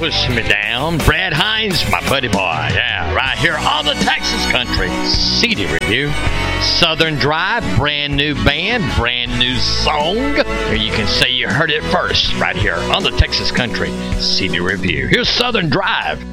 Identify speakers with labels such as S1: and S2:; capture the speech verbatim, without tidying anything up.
S1: pushing me down. Brad Hines, my buddy boy. Yeah, right here on the Texas Country C D Review. Southern Drive, brand new band, brand new song. Here you can say you heard it first right here on the Texas Country C D Review. Here's Southern Drive